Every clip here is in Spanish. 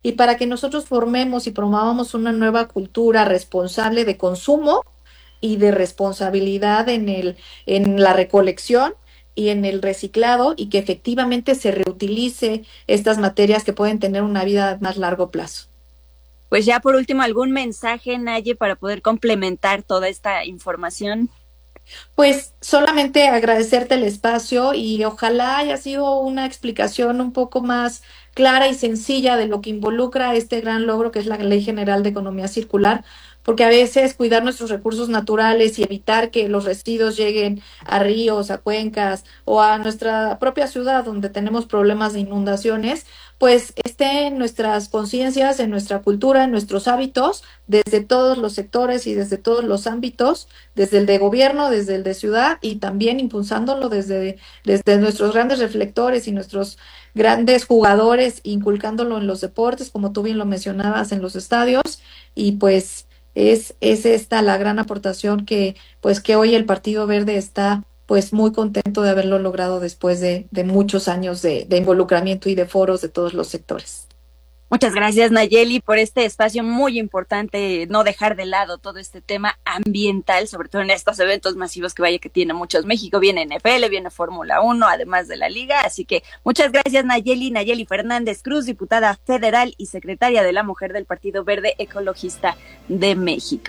y para que nosotros formemos y promovamos una nueva cultura responsable de consumo y de responsabilidad en la recolección y en el reciclado y que efectivamente se reutilice estas materias que pueden tener una vida a más largo plazo. Pues ya por último, algún mensaje, Naye, para poder complementar toda esta información. Pues solamente agradecerte el espacio y ojalá haya sido una explicación un poco más clara y sencilla de lo que involucra este gran logro que es la Ley General de Economía Circular, porque a veces cuidar nuestros recursos naturales y evitar que los residuos lleguen a ríos, a cuencas o a nuestra propia ciudad donde tenemos problemas de inundaciones, pues esté en nuestras conciencias, en nuestra cultura, en nuestros hábitos, desde todos los sectores y desde todos los ámbitos, desde el de gobierno, desde el de ciudad y también impulsándolo desde nuestros grandes reflectores y nuestros grandes jugadores, inculcándolo en los deportes, como tú bien lo mencionabas, en los estadios, y pues es esta la gran aportación que hoy el Partido Verde está pues muy contento de haberlo logrado después de muchos años de involucramiento y de foros de todos los sectores. Muchas gracias, Nayeli, por este espacio muy importante, no dejar de lado todo este tema ambiental, sobre todo en estos eventos masivos que vaya que tiene muchos México, viene NFL, viene Fórmula 1, además de la Liga, así que muchas gracias, Nayeli Fernández Cruz, diputada federal y secretaria de la Mujer del Partido Verde Ecologista de México.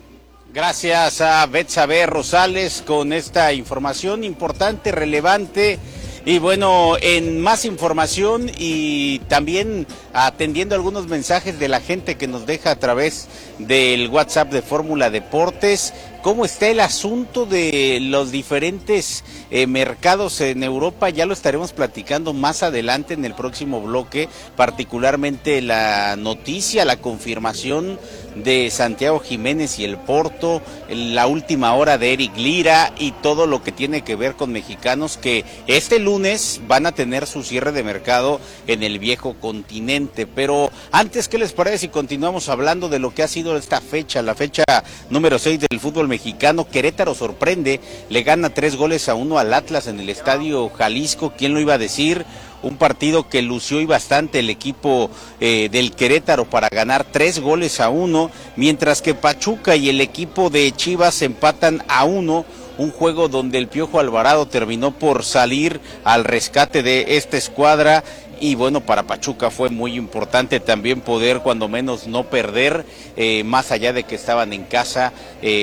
Gracias a Betsabe Rosales con esta información importante, relevante. Y bueno, en más información y también atendiendo algunos mensajes de la gente que nos deja a través del WhatsApp de Fórmula Deportes, ¿cómo está el asunto de los diferentes mercados en Europa? Ya lo estaremos platicando más adelante en el próximo bloque, particularmente la noticia, la confirmación de Santiago Jiménez y el Porto, la última hora de Eric Lira y todo lo que tiene que ver con mexicanos que este lunes van a tener su cierre de mercado en el viejo continente. Pero antes, ¿qué les parece si continuamos hablando de lo que ha sido esta fecha, la fecha número 6 del fútbol mexicano? Querétaro sorprende, le gana 3-1 al Atlas en el Estadio Jalisco. ¿Quién lo iba a decir? Un partido que lució y bastante el equipo del Querétaro para ganar 3-1, mientras que Pachuca y el equipo de Chivas empatan a 1, un juego donde el Piojo Alvarado terminó por salir al rescate de esta escuadra. Y bueno, para Pachuca fue muy importante también poder cuando menos no perder, más allá de que estaban en casa,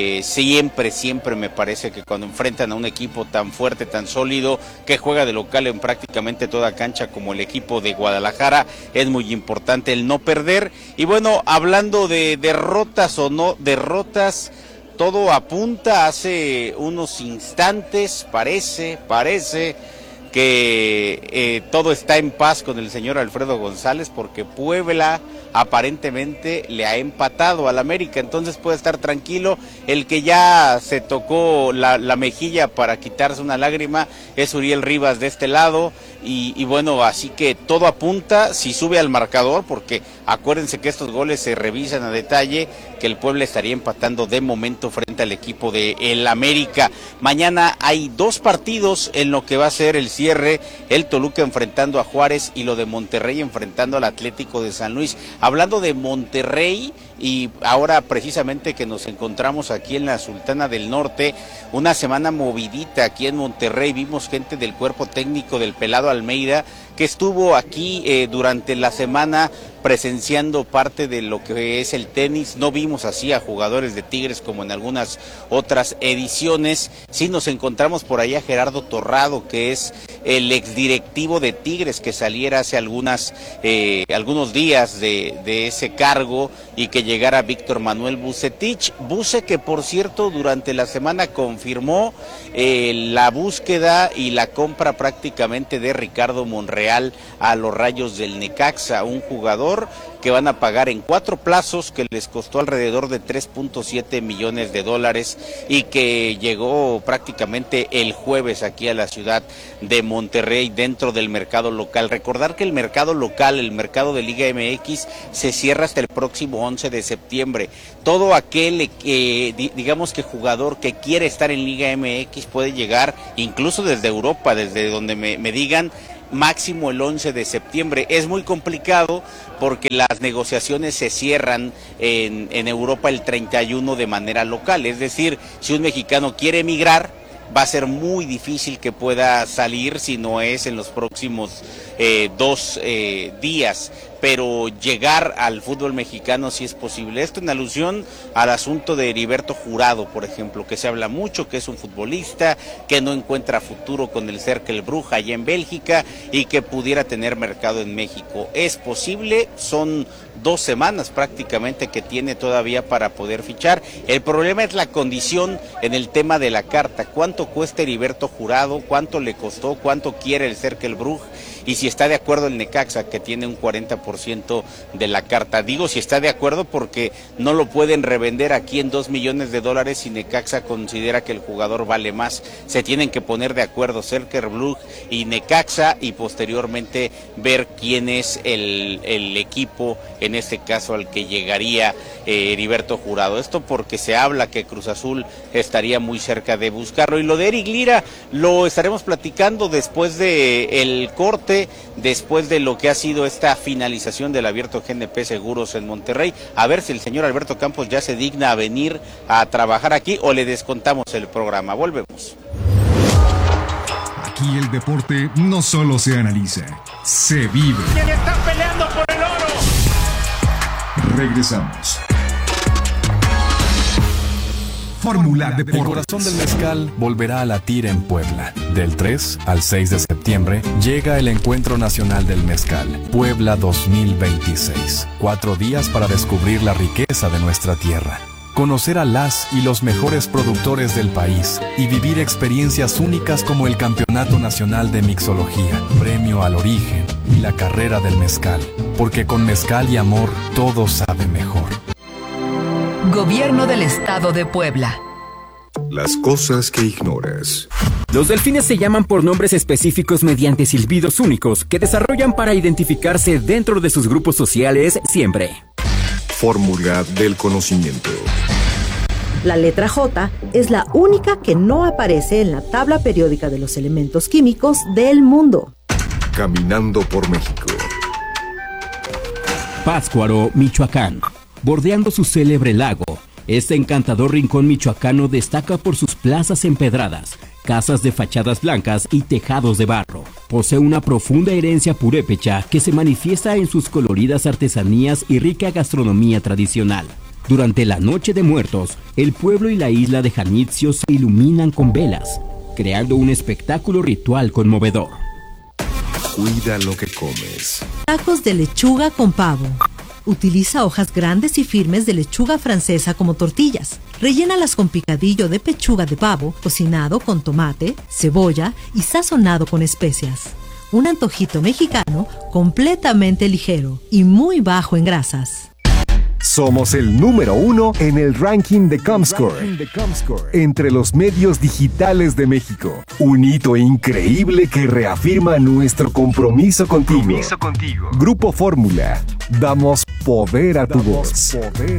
siempre me parece que cuando enfrentan a un equipo tan fuerte, tan sólido, que juega de local en prácticamente toda cancha como el equipo de Guadalajara, es muy importante el no perder. Y bueno, hablando de derrotas o no derrotas, todo apunta, hace unos instantes, parece que todo está en paz con el señor Alfredo González, porque Puebla aparentemente le ha empatado al América, entonces puede estar tranquilo. El que ya se tocó la mejilla para quitarse una lágrima es Uriel Rivas de este lado, y bueno, así que todo apunta, si sube al marcador, porque acuérdense que estos goles se revisan a detalle, que el Puebla estaría empatando de momento frente al equipo de el América. Mañana hay 2 partidos en lo que va a ser el cierre, el Toluca enfrentando a Juárez y lo de Monterrey enfrentando al Atlético de San Luis. Hablando de Monterrey, y ahora precisamente que nos encontramos aquí en la Sultana del Norte, una semana movidita aquí en Monterrey, vimos gente del cuerpo técnico del Pelado Almeida que estuvo aquí durante la semana presenciando parte de lo que es el tenis. No vimos así a jugadores de Tigres como en algunas otras ediciones. Sí nos encontramos por ahí a Gerardo Torrado, que es el exdirectivo de Tigres, que saliera hace algunos días de ese cargo, y que llegara Víctor Manuel Vucetich. Vuce, que por cierto durante la semana confirmó la búsqueda y la compra prácticamente de Ricardo Monreal a los Rayos del Necaxa, un jugador que van a pagar en 4 plazos, que les costó alrededor de 3.7 millones de dólares y que llegó prácticamente el jueves aquí a la ciudad de Monterrey dentro del mercado local. Recordar que el mercado local, el mercado de Liga MX, se cierra hasta el próximo 11 de septiembre. Todo aquel digamos que jugador que quiere estar en Liga MX puede llegar incluso desde Europa, desde donde me digan, máximo el 11 de septiembre. Es muy complicado porque las negociaciones se cierran en Europa el 31 de manera local, es decir, si un mexicano quiere emigrar, va a ser muy difícil que pueda salir si no es en los próximos 2 días, pero llegar al fútbol mexicano sí es posible. Esto en alusión al asunto de Heriberto Jurado, por ejemplo, que se habla mucho, que es un futbolista que no encuentra futuro con el Cercle Brugge allá en Bélgica y que pudiera tener mercado en México. Es posible, son 2 semanas prácticamente que tiene todavía para poder fichar. El problema es la condición en el tema de la carta. ¿Cuánto cuesta Heriberto Jurado? ¿Cuánto le costó? ¿Cuánto quiere el Cercle Brugge? Y si está de acuerdo el Necaxa, que tiene un 40% de la carta. Digo si está de acuerdo porque no lo pueden revender aquí en $2 millones si Necaxa considera que el jugador vale más. Se tienen que poner de acuerdo Cercle Brugge y Necaxa y posteriormente ver quién es el equipo, en este caso al que llegaría Heriberto Jurado. Esto porque se habla que Cruz Azul estaría muy cerca de buscarlo. Y lo de Eric Lira lo estaremos platicando después de el corte, después de lo que ha sido esta finalización del Abierto GNP Seguros en Monterrey. A ver si el señor Alberto Campos ya se digna a venir a trabajar aquí o le descontamos el programa. Volvemos. Aquí el deporte no solo se analiza, se vive. ¿Quién está peleando por el oro? Regresamos. Fórmula Deportes. El corazón del mezcal volverá a latir en Puebla. Del 3 al 6 de septiembre llega el Encuentro Nacional del Mezcal, Puebla 2026. 4 días para descubrir la riqueza de nuestra tierra, conocer a las y los mejores productores del país y vivir experiencias únicas como el Campeonato Nacional de Mixología, Premio al Origen y la Carrera del Mezcal. Porque con mezcal y amor todo sabe mejor. Gobierno del Estado de Puebla. Las cosas que ignoras. Los delfines se llaman por nombres específicos mediante silbidos únicos que desarrollan para identificarse dentro de sus grupos sociales siempre. Fórmula del conocimiento. La letra J es la única que no aparece en la tabla periódica de los elementos químicos del mundo. Caminando por México. Pátzcuaro, Michoacán. Bordeando su célebre lago, este encantador rincón michoacano destaca por sus plazas empedradas, casas de fachadas blancas y tejados de barro. Posee una profunda herencia purépecha que se manifiesta en sus coloridas artesanías y rica gastronomía tradicional. Durante la Noche de Muertos, el pueblo y la isla de Janitzio se iluminan con velas, creando un espectáculo ritual conmovedor. Cuida lo que comes. Tacos de lechuga con pavo. Utiliza hojas grandes y firmes de lechuga francesa como tortillas. Rellénalas con picadillo de pechuga de pavo, cocinado con tomate, cebolla y sazonado con especias. Un antojito mexicano completamente ligero y muy bajo en grasas. Somos el número 1 en el ranking de Comscore, entre los medios digitales de México. Un hito increíble que reafirma nuestro compromiso contigo. Grupo Fórmula. Damos poder a tu voz.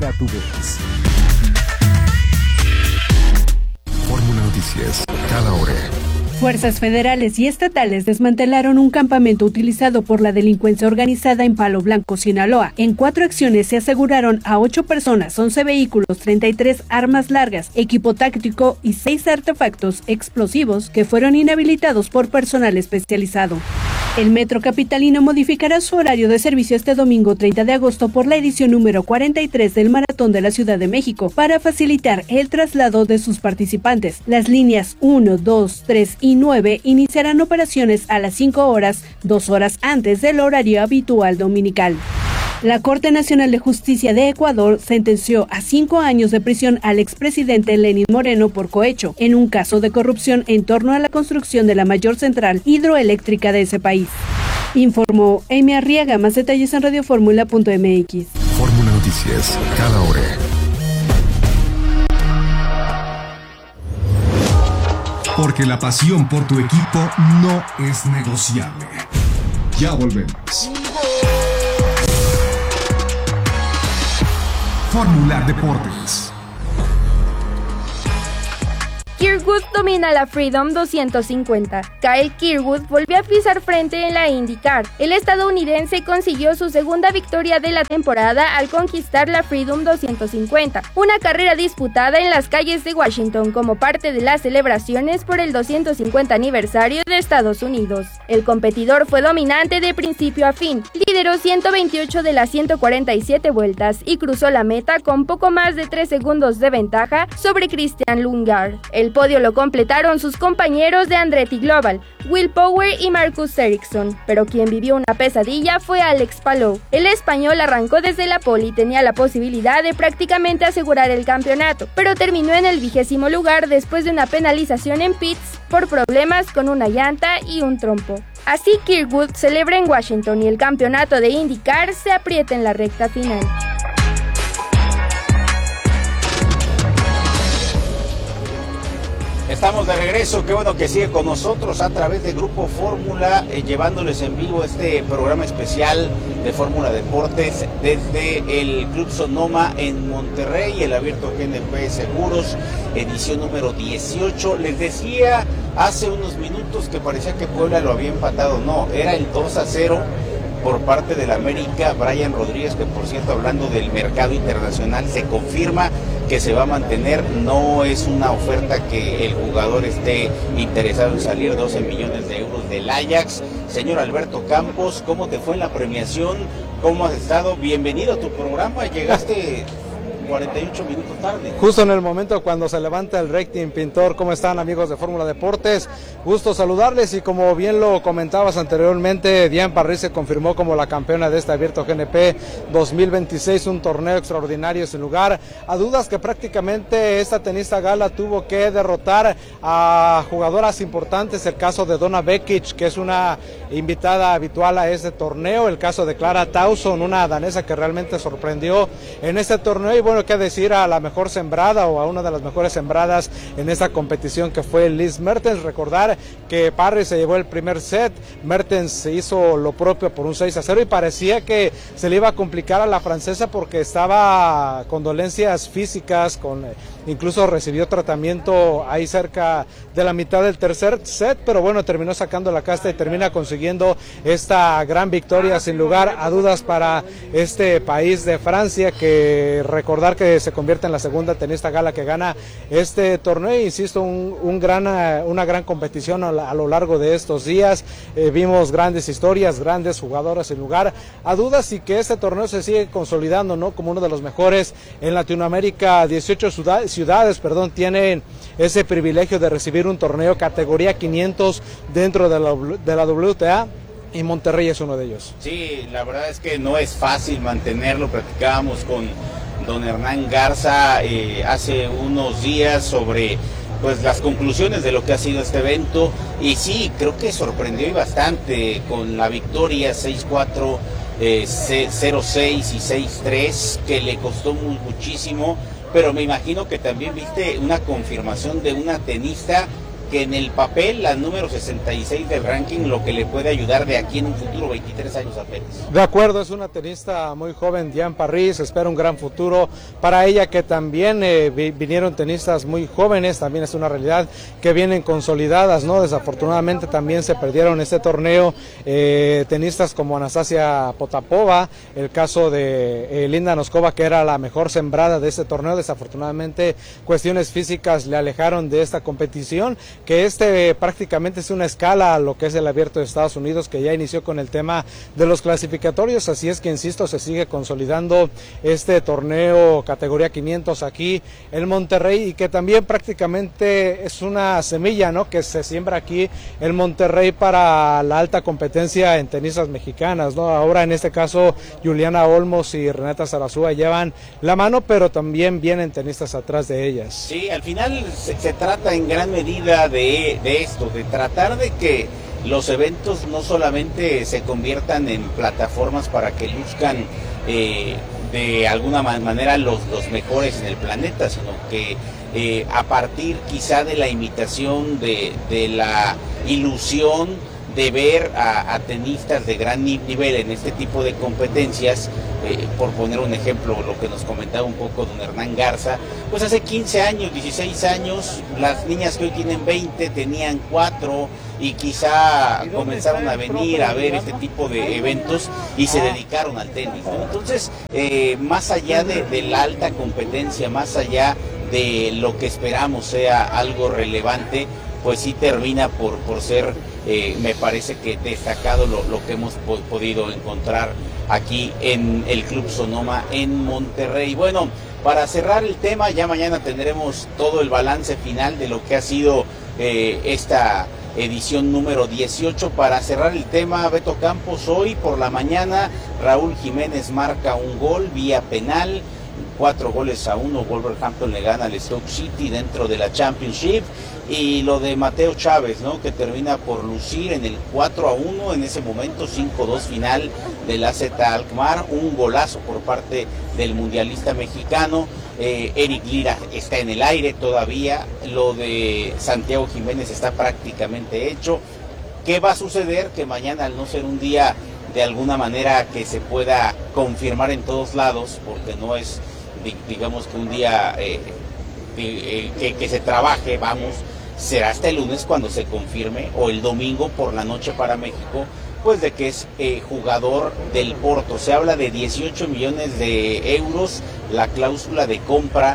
Fórmula Noticias, cada hora. Fuerzas federales y estatales desmantelaron un campamento utilizado por la delincuencia organizada en Palo Blanco, Sinaloa. En 4 acciones se aseguraron a 8 personas, 11 vehículos, 33 armas largas, equipo táctico y 6 artefactos explosivos que fueron inhabilitados por personal especializado. El Metro Capitalino modificará su horario de servicio este domingo 30 de agosto por la edición número 43 del Maratón de la Ciudad de México para facilitar el traslado de sus participantes. Las líneas 1, 2, 3 y 9 iniciarán operaciones a las 5 horas, 2 horas antes del horario habitual dominical. La Corte Nacional de Justicia de Ecuador sentenció a 5 años de prisión al expresidente Lenín Moreno por cohecho en un caso de corrupción en torno a la construcción de la mayor central hidroeléctrica de ese país. Informó Amy Arriaga. Más detalles en radioformula.mx. Fórmula Noticias, cada hora. Porque la pasión por tu equipo no es negociable. Ya volvemos. Fórmula Deportes. Gear Kirkwood domina la Freedom 250. Kyle Kirkwood volvió a pisar frente en la IndyCar. El estadounidense consiguió su segunda victoria de la temporada al conquistar la Freedom 250, una carrera disputada en las calles de Washington como parte de las celebraciones por el 250 aniversario de Estados Unidos. El competidor fue dominante de principio a fin, lideró 128 de las 147 vueltas y cruzó la meta con poco más de 3 segundos de ventaja sobre Christian Lundgaard. El podio lo completaron sus compañeros de Andretti Global, Will Power y Marcus Ericsson, pero quien vivió una pesadilla fue Alex Palou. El español arrancó desde la pole y tenía la posibilidad de prácticamente asegurar el campeonato, pero terminó en el 20º lugar después de una penalización en pits por problemas con una llanta y un trompo. Así Kirkwood celebra en Washington y el campeonato de IndyCar se aprieta en la recta final. Estamos de regreso, qué bueno que sigue con nosotros a través de Grupo Fórmula, llevándoles en vivo este programa especial de Fórmula Deportes desde el Club Sonoma en Monterrey, el Abierto GNP Seguros, edición número 18. Les decía hace unos minutos que parecía que Puebla lo había empatado, no, era el 2-0 por parte del América. Brian Rodríguez, que por cierto, hablando del mercado internacional, se confirma que se va a mantener, no es una oferta que el jugador esté interesado en salir, 12 millones de euros del Ajax. Señor Alberto Campos, ¿cómo te fue en la premiación? ¿Cómo has estado? Bienvenido a tu programa, llegaste 48 minutos tarde. Justo en el momento cuando se levanta el rating, Pintor. ¿Cómo están, amigos de Fórmula Deportes? Gusto saludarles, y como bien lo comentabas anteriormente, Diane Parry se confirmó como la campeona de este Abierto GNP 2026, un torneo extraordinario sin lugar a dudas, que prácticamente esta tenista gala tuvo que derrotar a jugadoras importantes, el caso de Donna Vekic, que es una invitada habitual a este torneo, el caso de Clara Tauson, una danesa que realmente sorprendió en este torneo, y bueno, qué decir a la mejor sembrada o a una de las mejores sembradas en esta competición, que fue Liz Mertens. Recordar que Parry se llevó el primer set, Mertens se hizo lo propio por un 6-0 y parecía que se le iba a complicar a la francesa porque estaba con dolencias físicas, incluso recibió tratamiento ahí cerca de la mitad del tercer set, pero bueno, terminó sacando la casta y termina consiguiendo esta gran victoria sin lugar a dudas para este país de Francia, que recordar que se convierte en la segunda tenista gala que gana este torneo. Insisto, una gran competición a lo largo de estos días. Vimos grandes historias, grandes jugadoras sin lugar a dudas, y que este torneo se sigue consolidando, ¿no?, como uno de los mejores en Latinoamérica. 18 ciudades tienen ese privilegio de recibir un torneo categoría 500 dentro de la WTA. Y Monterrey es uno de ellos. Sí, la verdad es que no es fácil mantenerlo. Platicábamos con don Hernán Garza hace unos días sobre pues las conclusiones de lo que ha sido este evento, y sí, creo que sorprendió bastante con la victoria 6-4, 0-6 y 6-3, que le costó muchísimo, pero me imagino que también viste una confirmación de una tenista que en el papel, la número 66 del ranking, lo que le puede ayudar de aquí en un futuro, 23 años apenas. De acuerdo, es una tenista muy joven, Diane Parry, se espera un gran futuro para ella, que también vinieron tenistas muy jóvenes, también es una realidad que vienen consolidadas, ¿no? Desafortunadamente también se perdieron este torneo tenistas como Anastasia Potapova, el caso de Linda Noskova, que era la mejor sembrada de este torneo. Desafortunadamente cuestiones físicas le alejaron de esta competición, que prácticamente es una escala a lo que es el Abierto de Estados Unidos, que ya inició con el tema de los clasificatorios. Así es que, insisto, se sigue consolidando este torneo categoría 500 aquí en Monterrey, y que también prácticamente es una semilla, ¿no?, que se siembra aquí en Monterrey para la alta competencia en tenistas mexicanas, ¿no? Ahora en este caso Juliana Olmos y Renata Zarazúa llevan la mano, pero también vienen tenistas atrás de ellas. Sí, al final se trata en gran medida de esto, de tratar de que los eventos no solamente se conviertan en plataformas para que luzcan de alguna manera los mejores en el planeta, sino que a partir quizá de la imitación, de la ilusión, de ver a tenistas de gran nivel en este tipo de competencias, por poner un ejemplo, lo que nos comentaba un poco don Hernán Garza, pues hace 15 años, 16 años, las niñas que hoy tienen 20 tenían 4 y quizá comenzaron a venir a ver este tipo de eventos y se dedicaron al tenis, ¿no? Entonces, más allá de la alta competencia, más allá de lo que esperamos sea algo relevante, pues sí termina por ser, me parece que destacado lo que hemos podido encontrar aquí en el Club Sonoma en Monterrey. Bueno, para cerrar el tema, ya mañana tendremos todo el balance final de lo que ha sido esta edición número 18. Para cerrar el tema, Beto Campos, hoy por la mañana Raúl Jiménez marca un gol vía penal, 4-1, Wolverhampton le gana al Stoke City dentro de la Championship. Y lo de Mateo Chávez, ¿no?, que termina por lucir en el 4-1, en ese momento 5-2 final del AZ Alkmaar, un golazo por parte del mundialista mexicano. Eric Lira está en el aire todavía, lo de Santiago Jiménez está prácticamente hecho. ¿Qué va a suceder? Que mañana, al no ser un día de alguna manera que se pueda confirmar en todos lados, porque no es, digamos, que un día que se trabaje, vamos, será hasta el lunes cuando se confirme, o el domingo por la noche para México, pues de que es jugador del Porto. Se habla de 18 millones de euros, la cláusula de compra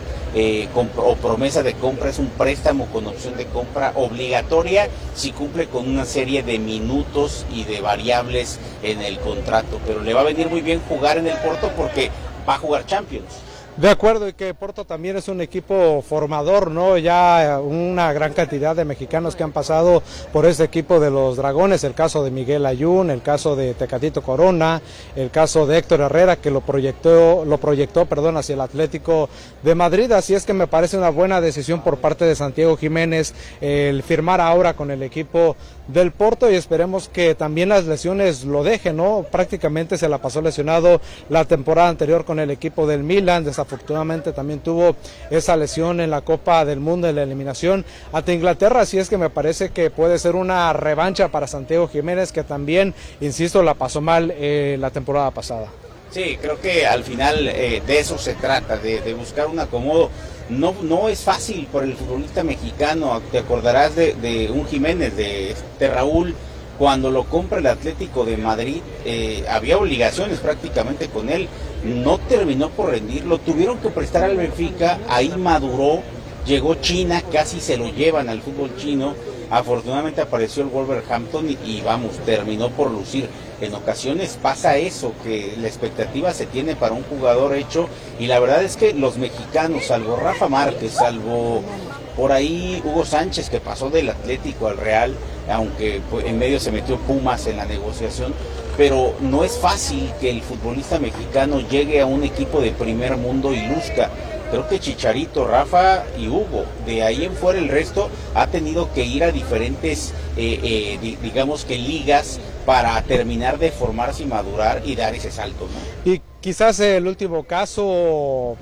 o promesa de compra es un préstamo con opción de compra obligatoria si cumple con una serie de minutos y de variables en el contrato, pero le va a venir muy bien jugar en el Porto porque va a jugar Champions. De acuerdo, y que Porto también es un equipo formador, ¿no? Ya una gran cantidad de mexicanos que han pasado por este equipo de los Dragones, el caso de Miguel Ayun, el caso de Tecatito Corona, el caso de Héctor Herrera, que lo proyectó, hacia el Atlético de Madrid. Así es que me parece una buena decisión por parte de Santiago Jiménez el firmar ahora con el equipo del Porto, y esperemos que también las lesiones lo dejen, ¿no? Prácticamente se la pasó lesionado la temporada anterior con el equipo del Milan, desafortunadamente también tuvo esa lesión en la Copa del Mundo en la eliminación ante Inglaterra, así es que me parece que puede ser una revancha para Santiago Jiménez, que también, insisto, la pasó mal la temporada pasada. Sí, creo que al final de eso se trata, de buscar un acomodo. No es fácil por el futbolista mexicano. Te acordarás de un Jiménez, de Raúl, cuando lo compra el Atlético de Madrid, había obligaciones prácticamente con él, no terminó por rendir, lo tuvieron que prestar al Benfica, ahí maduró, llegó China, casi se lo llevan al fútbol chino, afortunadamente apareció el Wolverhampton y vamos, terminó por lucir. En ocasiones pasa eso, que la expectativa se tiene para un jugador hecho, y la verdad es que los mexicanos, salvo Rafa Márquez, salvo por ahí Hugo Sánchez, que pasó del Atlético al Real, aunque en medio se metió Pumas en la negociación, pero no es fácil que el futbolista mexicano llegue a un equipo de primer mundo y luzca. Creo que Chicharito, Rafa y Hugo, de ahí en fuera el resto ha tenido que ir a diferentes, digamos que ligas, para terminar de formarse y madurar y dar ese salto, ¿no? Y quizás el último caso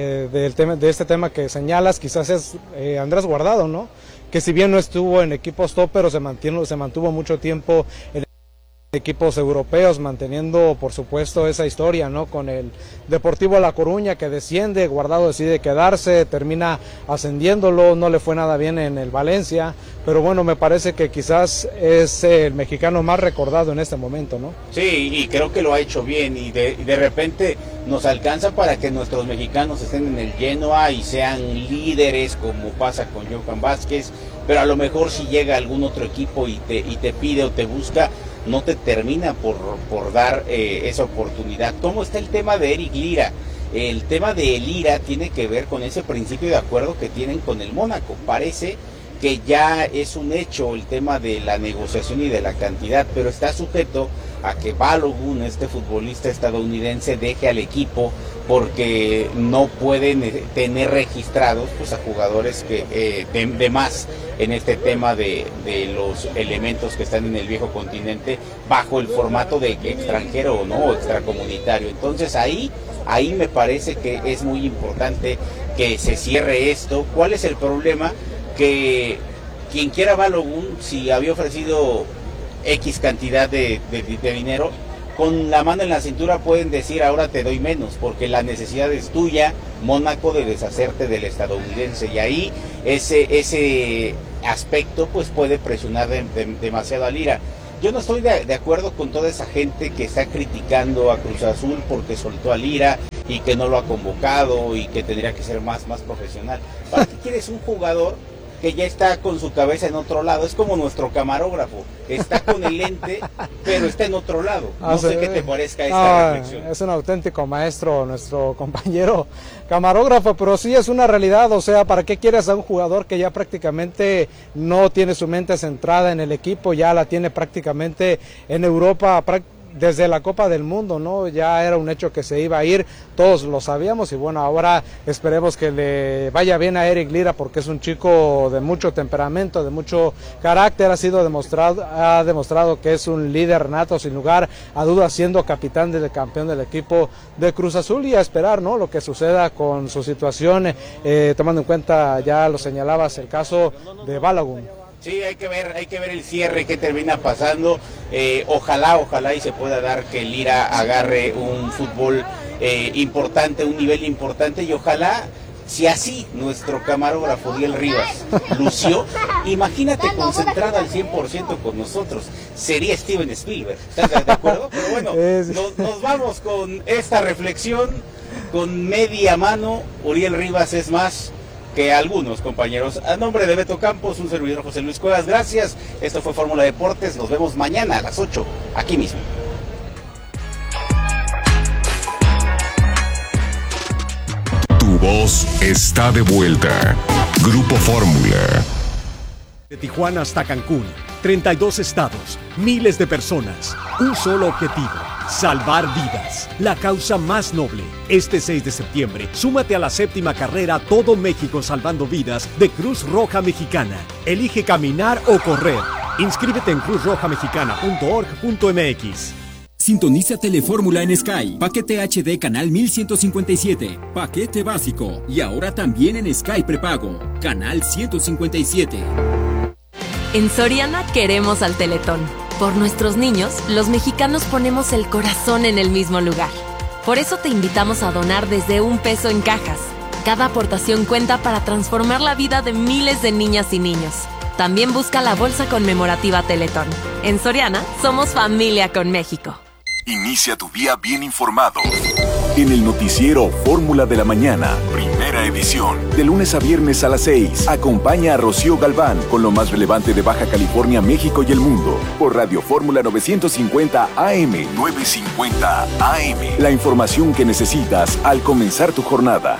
de este tema que señalas, quizás es Andrés Guardado, ¿no? Que si bien no estuvo en equipos top, pero se mantuvo mucho tiempo en equipos europeos, manteniendo por supuesto esa historia, ¿no? Con el Deportivo La Coruña, que desciende, Guardado decide quedarse, termina ascendiéndolo, no le fue nada bien en el Valencia, pero bueno, me parece que quizás es el mexicano más recordado en este momento, ¿no? Sí, y creo que lo ha hecho bien, y de repente nos alcanza para que nuestros mexicanos estén en el Genoa y sean líderes, como pasa con Johan Vázquez, pero a lo mejor si llega algún otro equipo y te pide o te busca, no te termina por dar esa oportunidad. ¿Cómo está el tema de Eric Lira? El tema de Lira tiene que ver con ese principio de acuerdo que tienen con el Mónaco. Parece que ya es un hecho el tema de la negociación y de la cantidad, pero está sujeto a que Balogun, este futbolista estadounidense, deje al equipo porque no pueden tener registrados pues a jugadores que de más en este tema de los elementos que están en el viejo continente bajo el formato de extranjero, ¿no? O extracomunitario. Entonces ahí me parece que es muy importante que se cierre esto. ¿Cuál es el problema? Que quien quiera Balogun, si había ofrecido X cantidad de dinero, con la mano en la cintura pueden decir ahora te doy menos, porque la necesidad es tuya, Mónaco, de deshacerte del estadounidense, y ahí ese aspecto pues puede presionar demasiado a Lira. Yo no estoy de acuerdo con toda esa gente que está criticando a Cruz Azul porque soltó a Lira y que no lo ha convocado y que tendría que ser más profesional. ¿Para qué quieres un jugador que ya está con su cabeza en otro lado? Es como nuestro camarógrafo, está con el lente, pero está en otro lado. No sé qué te parezca esta reflexión. Es un auténtico maestro nuestro compañero camarógrafo, pero sí es una realidad. O sea, ¿para qué quieres a un jugador que ya prácticamente no tiene su mente centrada en el equipo, ya la tiene prácticamente en Europa, desde la Copa del Mundo, ¿no? Ya era un hecho que se iba a ir, todos lo sabíamos, y bueno, ahora esperemos que le vaya bien a Eric Lira, porque es un chico de mucho temperamento, de mucho carácter, ha demostrado que es un líder nato, sin lugar a dudas, siendo capitán del campeón del equipo de Cruz Azul, y a esperar, ¿no?, lo que suceda con su situación, tomando en cuenta, ya lo señalabas, el caso de Balogun. Sí, hay que ver el cierre, qué termina pasando. Ojalá y se pueda dar que Lira agarre un fútbol importante, un nivel importante, y ojalá, si así nuestro camarógrafo Diel Rivas lució, imagínate concentrado al 100% con nosotros, sería Steven Spielberg. ¿Estás de acuerdo? Pero bueno, nos vamos con esta reflexión con media mano. Uriel Rivas es más que algunos compañeros. A nombre de Beto Campos, un servidor José Luis Cuevas, gracias. Esto fue Fórmula Deportes, nos vemos mañana a las 8, aquí mismo. Tu voz está de vuelta. Grupo Fórmula. De Tijuana hasta Cancún, 32 estados, miles de personas, un solo objetivo: salvar vidas, la causa más noble. Este 6 de septiembre, súmate a la 7ª carrera Todo México Salvando Vidas de Cruz Roja Mexicana. Elige caminar o correr. Inscríbete en cruzrojamexicana.org.mx. Sintoniza Telefórmula en Sky. Paquete HD canal 1157. Paquete básico. Y ahora también en Sky prepago. Canal 157. En Soriana queremos al Teletón. Por nuestros niños, los mexicanos ponemos el corazón en el mismo lugar. Por eso te invitamos a donar desde $1 en cajas. Cada aportación cuenta para transformar la vida de miles de niñas y niños. También busca la bolsa conmemorativa Teletón. En Soriana, somos familia con México. Inicia tu día bien informado. En el noticiero Fórmula de la Mañana, primera edición. De lunes a viernes a las 6. Acompaña a Rocío Galván con lo más relevante de Baja California, México y el mundo. Por Radio Fórmula 950 AM. 950 AM. La información que necesitas al comenzar tu jornada.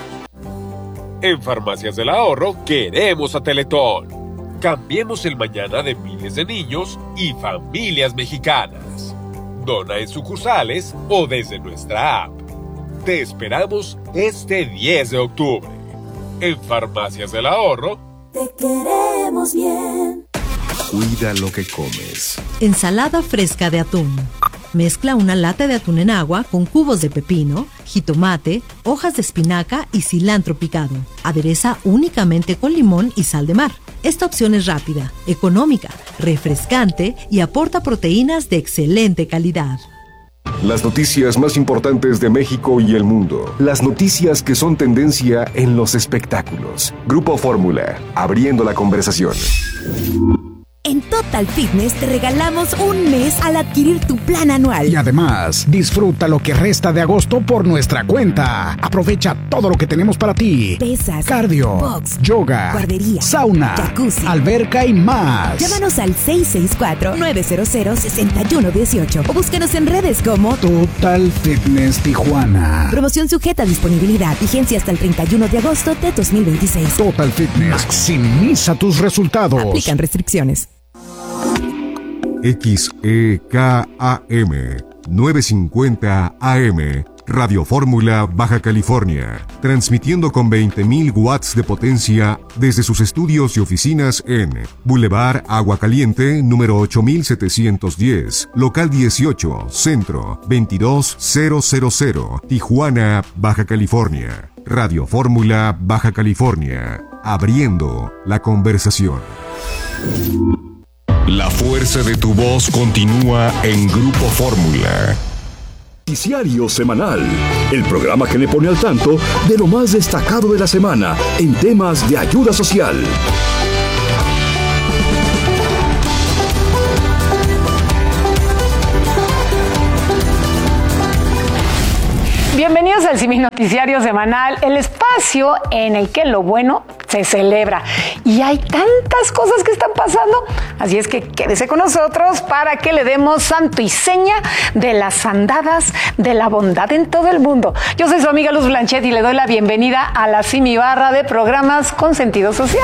En Farmacias del Ahorro queremos a Teletón. Cambiemos el mañana de miles de niños y familias mexicanas. Dona en sucursales o desde nuestra app. Te esperamos este 10 de octubre. En Farmacias del Ahorro. Te queremos bien. Cuida lo que comes. Ensalada fresca de atún. Mezcla una lata de atún en agua con cubos de pepino, jitomate, hojas de espinaca y cilantro picado. Adereza únicamente con limón y sal de mar. Esta opción es rápida, económica, refrescante y aporta proteínas de excelente calidad. Las noticias más importantes de México y el mundo. Las noticias que son tendencia en los espectáculos. Grupo Fórmula, abriendo la conversación. En Total Fitness te regalamos un mes al adquirir tu plan anual. Y además, disfruta lo que resta de agosto por nuestra cuenta. Aprovecha todo lo que tenemos para ti. Pesas, cardio, box, yoga, guardería, sauna, jacuzzi, alberca y más. Llámanos al 664-900-6118 o búscanos en redes como Total Fitness Tijuana. Promoción sujeta a disponibilidad. Vigencia hasta el 31 de agosto de 2026. Total Fitness. Maximiza tus resultados. Aplican restricciones. XEKAM 950 AM, Radio Fórmula, Baja California, transmitiendo con 20.000 watts de potencia desde sus estudios y oficinas en Boulevard Agua Caliente, número 8710, local 18, centro 22000, Tijuana, Baja California. Radio Fórmula, Baja California, abriendo la conversación. La fuerza de tu voz continúa en Grupo Fórmula. Noticiario Semanal, el programa que le pone al tanto de lo más destacado de la semana en temas de ayuda social. Bienvenidos al CIMI Noticiario Semanal, el espacio en el que lo bueno se celebra. Y hay tantas cosas que están pasando, así es que quédese con nosotros para que le demos santo y seña de las andadas de la bondad en todo el mundo. Yo soy su amiga Luz Blanchet y le doy la bienvenida a la CIMI Barra de programas con sentido social.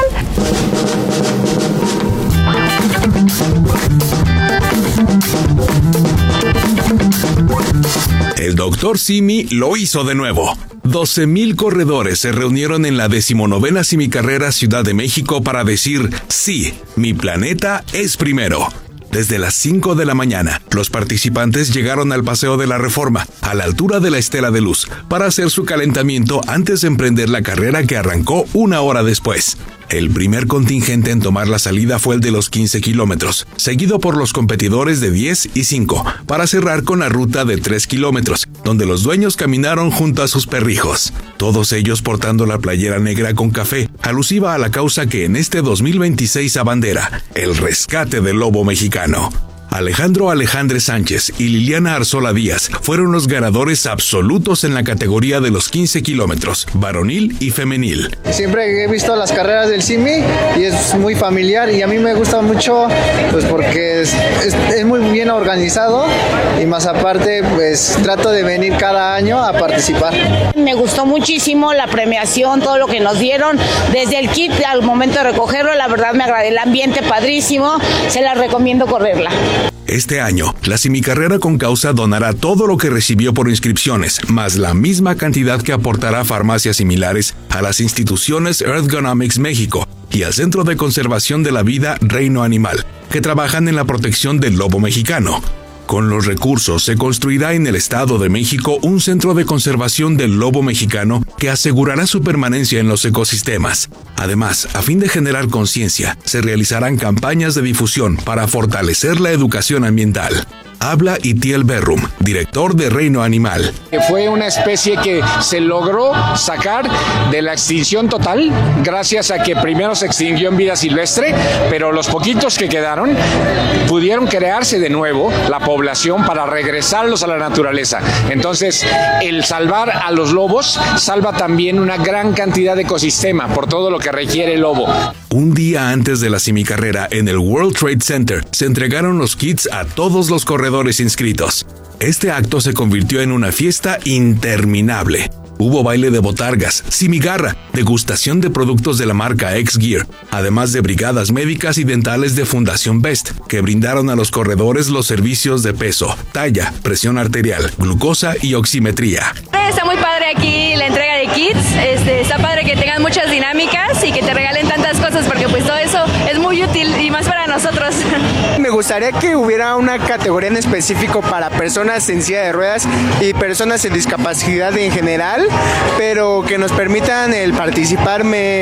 El doctor Simi lo hizo de nuevo. 12,000 corredores se reunieron en la 19ª Simicarrera Ciudad de México para decir, sí, mi planeta es primero. Desde las 5 de la mañana, los participantes llegaron al Paseo de la Reforma, a la altura de la Estela de Luz, para hacer su calentamiento antes de emprender la carrera que arrancó una hora después. El primer contingente en tomar la salida fue el de los 15 kilómetros, seguido por los competidores de 10 y 5, para cerrar con la ruta de 3 kilómetros, donde los dueños caminaron junto a sus perrijos. Todos ellos portando la playera negra con café, alusiva a la causa que en este 2026 abandera, el rescate del lobo mexicano. Alejandro Alejandre Sánchez y Liliana Arzola Díaz fueron los ganadores absolutos en la categoría de los 15 kilómetros, varonil y femenil. Siempre he visto las carreras del CIMI y es muy familiar y a mí me gusta mucho pues porque es muy bien organizado y más aparte pues trato de venir cada año a participar. Me gustó muchísimo la premiación, todo lo que nos dieron, desde el kit al momento de recogerlo, la verdad me agradé, el ambiente padrísimo, se la recomiendo correrla. Este año, la Simicarrera con Causa donará todo lo que recibió por inscripciones, más la misma cantidad que aportará farmacias similares a las instituciones Earthgonomics México y al Centro de Conservación de la Vida Reino Animal, que trabajan en la protección del lobo mexicano. Con los recursos se construirá en el Estado de México un centro de conservación del lobo mexicano que asegurará su permanencia en los ecosistemas. Además, a fin de generar conciencia, se realizarán campañas de difusión para fortalecer la educación ambiental. Habla Itiel Berrum, director de Reino Animal. Fue una especie que se logró sacar de la extinción total gracias a que primero se extinguió en vida silvestre, pero los poquitos que quedaron pudieron crearse de nuevo la población para regresarlos a la naturaleza. Entonces, el salvar a los lobos salva también una gran cantidad de ecosistema por todo lo que requiere el lobo. Un día antes de la Simicarrera en el World Trade Center se entregaron los kits a todos los corredores inscritos. Este acto se convirtió en una fiesta interminable. Hubo baile de botargas, simigarra, degustación de productos de la marca X-Gear, además de brigadas médicas y dentales de Fundación Best, que brindaron a los corredores los servicios de peso, talla, presión arterial, glucosa y oximetría. Está muy padre aquí la entrega de kits, está padre que tengan muchas dinámicas y que te regalen tantas cosas porque pues todo eso es muy útil y más para nosotros. Me gustaría que hubiera una categoría en específico para personas en silla de ruedas y personas en discapacidad en general, pero que nos permitan el participar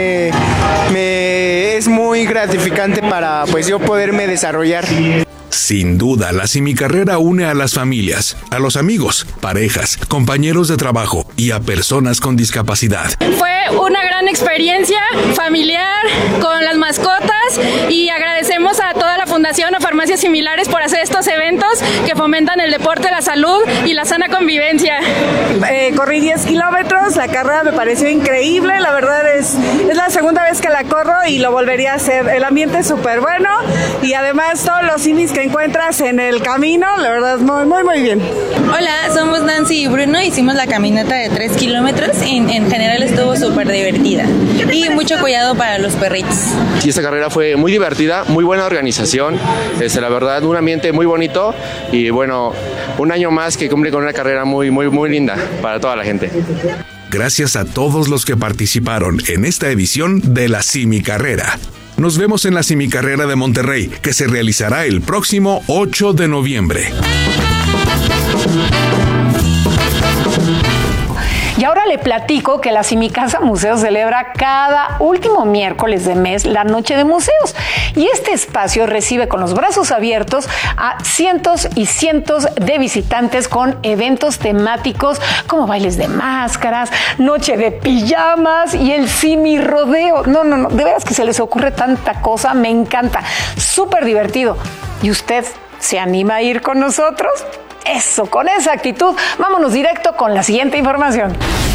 es muy gratificante para pues yo poderme desarrollar. Sin duda, la Simicarrera une a las familias, a los amigos, parejas, compañeros de trabajo y a personas con discapacidad. Fue una gran experiencia familiar con las mascotas y agradecemos a toda la Fundación a Farmacias Similares por hacer estos eventos que fomentan el deporte, la salud y la sana convivencia. Corrí 10 kilómetros, la carrera me pareció increíble, la verdad es la segunda vez que la corro y lo volvería a hacer. El ambiente es súper bueno y además todos los simis que encuentras en el camino, la verdad es muy bien. Hola, somos Nancy y Bruno, hicimos la caminata de 3 kilómetros y en general estuvo súper divertida y mucho cuidado para los perritos. Sí, esta carrera fue muy divertida, muy buena organización, la verdad un ambiente muy bonito y bueno, un año más que cumple con una carrera muy linda para toda la gente. Gracias a todos los que participaron en esta edición de la Simicarrera. Nos vemos en la Simicarrera de Monterrey, que se realizará el próximo 8 de noviembre. Y ahora le platico que la Simicasa Museo celebra cada último miércoles de mes la Noche de Museos. Y este espacio recibe con los brazos abiertos a cientos y cientos de visitantes con eventos temáticos como bailes de máscaras, noche de pijamas y el Simi Rodeo. No, de veras que se les ocurre tanta cosa, me encanta. Súper divertido. ¿Y usted se anima a ir con nosotros? Eso, con esa actitud, vámonos directo con la siguiente información.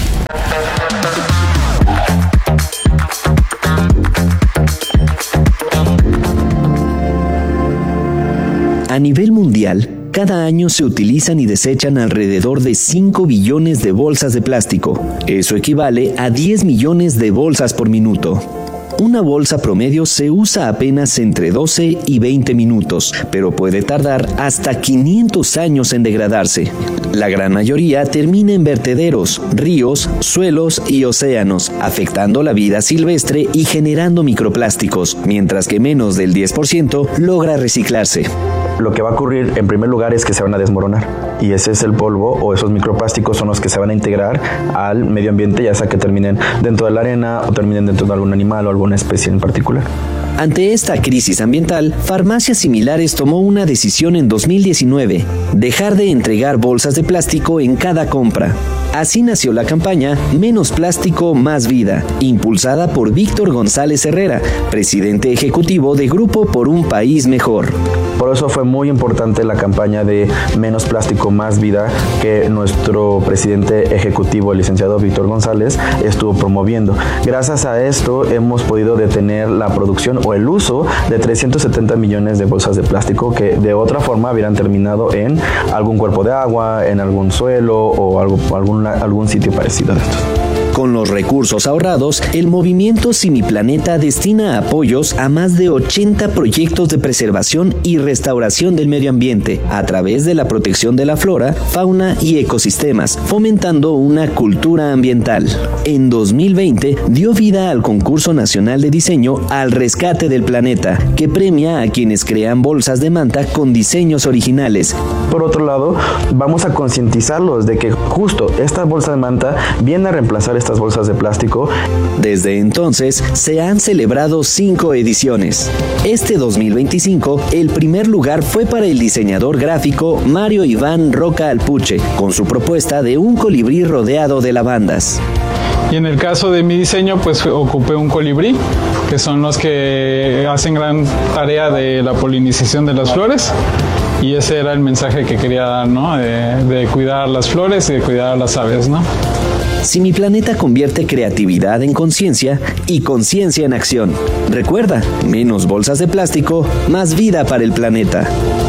A nivel mundial, cada año se utilizan y desechan alrededor de 5 billones de bolsas de plástico. Eso equivale a 10 millones de bolsas por minuto. Una bolsa promedio se usa apenas entre 12 y 20 minutos, pero puede tardar hasta 500 años en degradarse. La gran mayoría termina en vertederos, ríos, suelos y océanos, afectando la vida silvestre y generando microplásticos, mientras que menos del 10% logra reciclarse. Lo que va a ocurrir en primer lugar es que se van a desmoronar y ese es el polvo o esos microplásticos son los que se van a integrar al medio ambiente, ya sea que terminen dentro de la arena o terminen dentro de algún animal o alguna especie en particular. Ante esta crisis ambiental, Farmacias Similares tomó una decisión en 2019, dejar de entregar bolsas de plástico en cada compra. Así nació la campaña Menos Plástico, Más Vida, impulsada por Víctor González Herrera, presidente ejecutivo de Grupo por un País Mejor. Por eso fue muy importante la campaña de Menos Plástico, Más Vida que nuestro presidente ejecutivo, el licenciado Víctor González, estuvo promoviendo. Gracias a esto hemos podido detener la producción o el uso de 370 millones de bolsas de plástico que de otra forma hubieran terminado en algún cuerpo de agua, en algún suelo o algún sitio parecido a estos. Con los recursos ahorrados, el movimiento Simiplaneta destina apoyos a más de 80 proyectos de preservación y restauración del medio ambiente a través de la protección de la flora, fauna y ecosistemas, fomentando una cultura ambiental. En 2020 dio vida al Concurso Nacional de Diseño Al Rescate del Planeta, que premia a quienes crean bolsas de manta con diseños originales. Por otro lado, vamos a concientizarlos de que justo esta bolsa de manta viene a reemplazar estas bolsas de plástico. Desde entonces se han celebrado 5 ediciones. Este 2025, el primer lugar fue para el diseñador gráfico Mario Iván Roca Alpuche, con su propuesta de un colibrí rodeado de lavandas. Y en el caso de mi diseño, pues ocupé un colibrí, que son los que hacen gran tarea de la polinización de las flores. Y ese era el mensaje que quería dar, ¿no? De cuidar las flores y de cuidar a las aves, ¿no? Simiplaneta convierte creatividad en conciencia y conciencia en acción. Recuerda, menos bolsas de plástico, más vida para el planeta.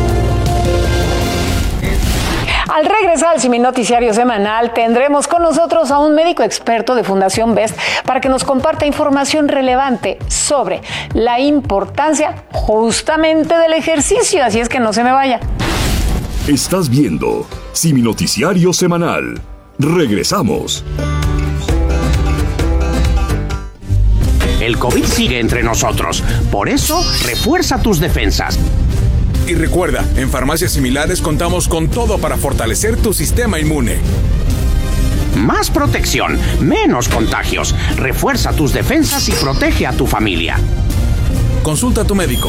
Al regresar al Simi Noticiario Semanal, tendremos con nosotros a un médico experto de Fundación Best para que nos comparta información relevante sobre la importancia justamente del ejercicio. Así es que no se me vaya. Estás viendo Simi Noticiario Semanal. Regresamos. El COVID sigue entre nosotros. Por eso, refuerza tus defensas. Y recuerda, en Farmacias Similares contamos con todo para fortalecer tu sistema inmune. Más protección, menos contagios. Refuerza tus defensas y protege a tu familia. Consulta a tu médico.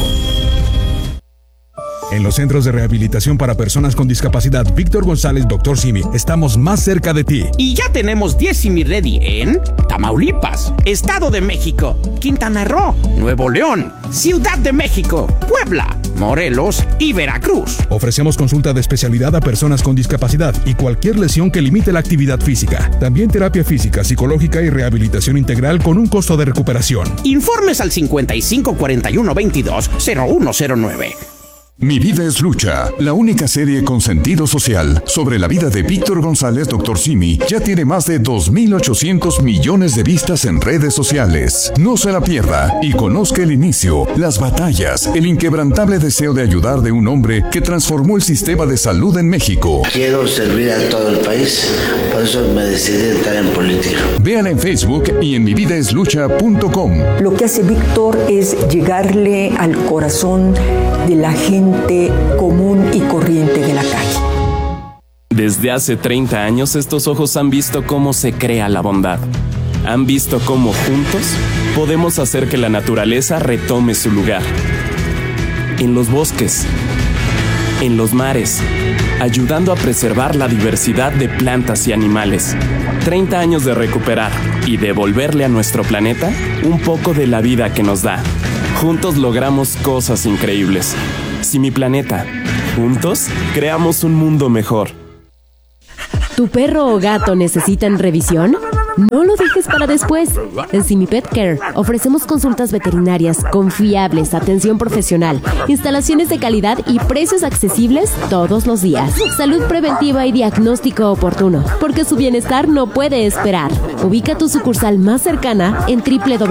En los centros de rehabilitación para personas con discapacidad Víctor González, Dr. Simi, estamos más cerca de ti. Y ya tenemos 10 Simi Ready en Tamaulipas, Estado de México, Quintana Roo, Nuevo León, Ciudad de México, Puebla, Morelos y Veracruz. Ofrecemos consulta de especialidad a personas con discapacidad y cualquier lesión que limite la actividad física. También terapia física, psicológica y rehabilitación integral con un costo de recuperación. Informes al 55 41 22 0109. Mi vida es lucha, la única serie con sentido social sobre la vida de Víctor González, Dr. Simi, ya tiene más de 2.800 millones de vistas en redes sociales. No se la pierda y conozca el inicio, las batallas, el inquebrantable deseo de ayudar de un hombre que transformó el sistema de salud en México. Quiero servir a todo el país, por eso me decidí a entrar en política. Véala en Facebook y en mividaeslucha.com. Lo que hace Víctor es llegarle al corazón de la gente común y corriente de la calle. Desde hace 30 años estos ojos han visto cómo se crea la bondad. Han visto cómo juntos podemos hacer que la naturaleza retome su lugar. En los bosques, en los mares, ayudando a preservar la diversidad de plantas y animales. 30 años de recuperar y devolverle a nuestro planeta un poco de la vida que nos da. Juntos logramos cosas increíbles. Si mi planeta, juntos creamos un mundo mejor. ¿Tu perro o gato necesitan revisión? No lo dejes para después. En Simi Pet Care ofrecemos consultas veterinarias confiables, atención profesional, instalaciones de calidad y precios accesibles todos los días. Salud preventiva y diagnóstico oportuno, porque su bienestar no puede esperar. Ubica tu sucursal más cercana en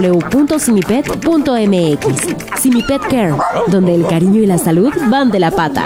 www.simipet.mx. Simi Pet Care, donde el cariño y la salud van de la pata.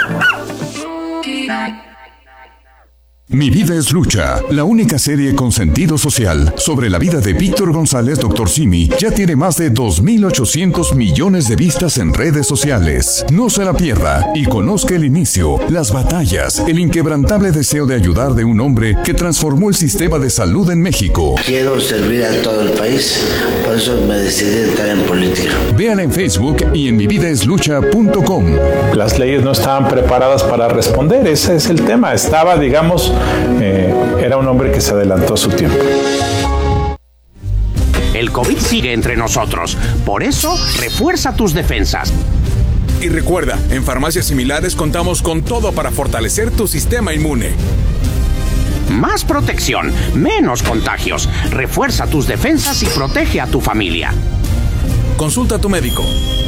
Mi vida es lucha, la única serie con sentido social sobre la vida de Víctor González, Dr. Simi, ya tiene más de 2.800 millones de vistas en redes sociales. No se la pierda y conozca el inicio, las batallas, el inquebrantable deseo de ayudar de un hombre que transformó el sistema de salud en México. Quiero servir a todo el país, por eso me decidí entrar en política. Véala en Facebook y en mividaeslucha.com. Las leyes no estaban preparadas para responder, ese es el tema. Estaba, digamos, era un hombre que se adelantó a su tiempo. El COVID sigue entre nosotros, por eso refuerza tus defensas. Y recuerda, en Farmacias Similares contamos con todo para fortalecer tu sistema inmune. Más protección, menos contagios. Refuerza tus defensas y protege a tu familia. Consulta a tu médico.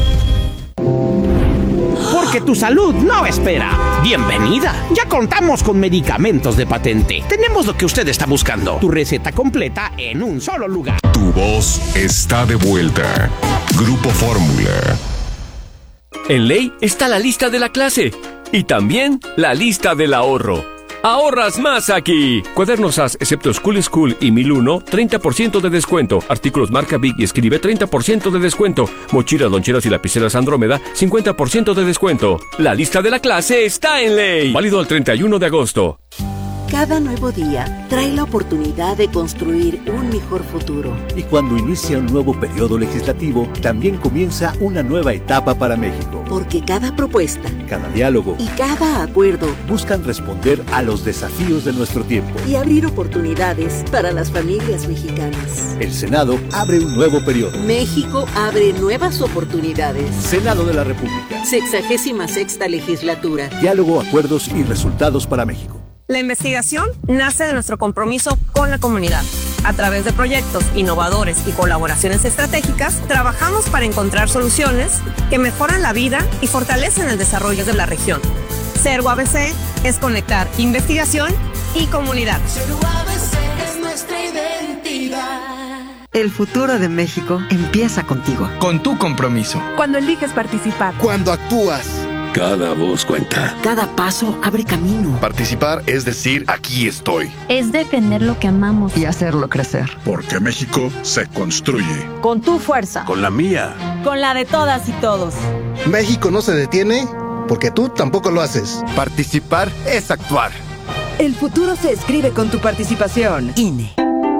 Porque tu salud no espera. Bienvenida. Ya contamos con medicamentos de patente. Tenemos lo que usted está buscando. Tu receta completa en un solo lugar. Tu voz está de vuelta. Grupo Fórmula. En ley está la lista de la clase y también la lista del ahorro. ¡Ahorras más aquí! Cuadernos SAS, excepto School y 1001, 30% de descuento. Artículos marca Big y Escribe, 30% de descuento. Mochilas, loncheras y lapiceras Andrómeda, 50% de descuento. La lista de la clase está en ley. Válido el 31 de agosto. Cada nuevo día trae la oportunidad de construir un mejor futuro. Y cuando inicia un nuevo periodo legislativo, también comienza una nueva etapa para México. Porque cada propuesta, cada diálogo y cada acuerdo buscan responder a los desafíos de nuestro tiempo y abrir oportunidades para las familias mexicanas. El Senado abre un nuevo periodo. México abre nuevas oportunidades. Senado de la República. 66ª legislatura. Diálogo, acuerdos y resultados para México. La investigación nace de nuestro compromiso con la comunidad. A través de proyectos innovadores y colaboraciones estratégicas, trabajamos para encontrar soluciones que mejoran la vida y fortalecen el desarrollo de la región. Cergo ABC es conectar investigación y comunidad. Cergo ABC es nuestra identidad. El futuro de México empieza contigo. Con tu compromiso. Cuando eliges participar. Cuando actúas. Cada voz cuenta. Cada paso abre camino. Participar es decir, aquí estoy. Es defender lo que amamos y hacerlo crecer. Porque México se construye. Con tu fuerza. Con la mía. Con la de todas y todos. México no se detiene porque tú tampoco lo haces. Participar es actuar. El futuro se escribe con tu participación. INE.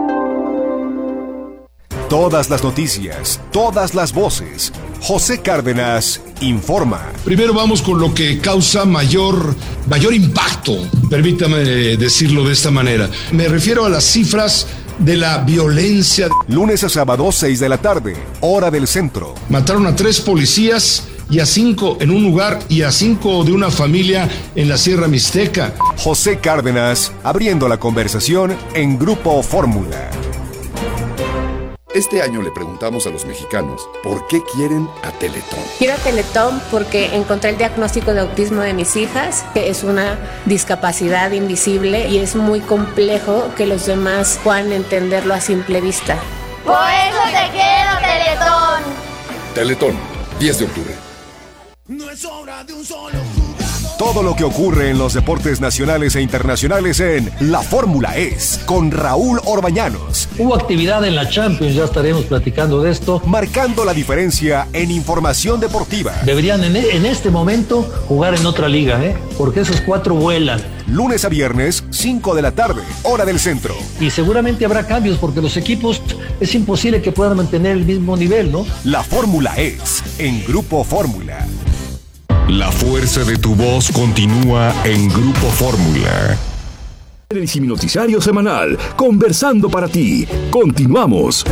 Todas las noticias, todas las voces. José Cárdenas informa. Primero vamos con lo que causa mayor impacto, permítame decirlo de esta manera. Me refiero a las cifras de la violencia. Lunes a sábado, 6 de la tarde, hora del centro. Mataron a 3 policías y a 5 en un lugar y a 5 de una familia en la Sierra Mixteca. José Cárdenas abriendo la conversación en Grupo Fórmula. Este año le preguntamos a los mexicanos por qué quieren a Teletón. Quiero a Teletón porque encontré el diagnóstico de autismo de mis hijas, que es una discapacidad invisible y es muy complejo que los demás puedan entenderlo a simple vista. Por eso te quiero, Teletón. Teletón, 10 de octubre. No es obra de un solo jugador. Todo lo que ocurre en los deportes nacionales e internacionales en La Fórmula Es, con Raúl Orbañanos. Hubo actividad en la Champions, ya estaremos platicando de esto. Marcando la diferencia en información deportiva. Deberían en este momento jugar en otra liga, porque esos 4 vuelan. Lunes a viernes, 5 de la tarde, hora del centro. Y seguramente habrá cambios porque los equipos es imposible que puedan mantener el mismo nivel, ¿no? La Fórmula Es, en Grupo Fórmula. La fuerza de tu voz continúa en Grupo Fórmula. El noticiario semanal, conversando para ti. Continuamos.